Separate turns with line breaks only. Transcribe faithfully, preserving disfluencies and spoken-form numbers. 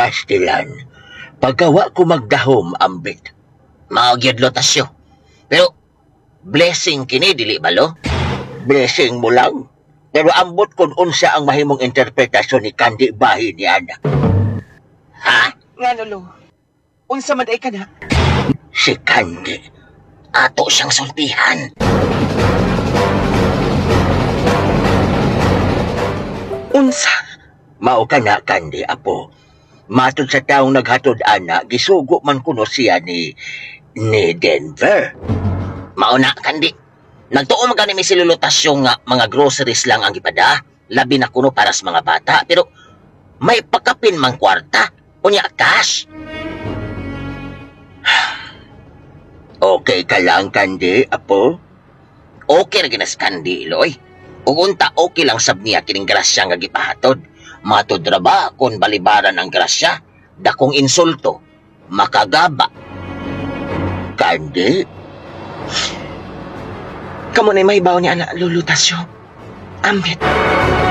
pastilan. Pagkawa ko magdahom, ambit.
Maogyod lotasyo. Pero, blessing kini, dili balo?
Blessing mo lang. Pero ambot kung unsa ang mahimong interpretasyon ni Candy bahin ni Ana.
Ha?
Nga lolo, unsa man ay ka na?
Si Candy.
Ato siyang sultihan.
Unsa?
Mao ka na, Candy, apo. Matod sa taong naghatod ana, gisugo man kuno siya ni ni Denver.
Mauna, kandi. Nagtuo man gani may silulutasyo nga mga groceries lang ang ipada. Labi na kuno para sa mga bata. Pero, may pakapin mang kwarta. Unya cash.
Okay ka lang, Candy, apo?
Okay ra ginas kandi, Iloy. Ug unta okay lang sab niya kining grasya nga gipahatod. Matod ra ba kung balibaran ang grasya? Dakong insulto. Makagaba.
Candy?
Kamo na mahibaw ni ana lulutasyo. Ambit.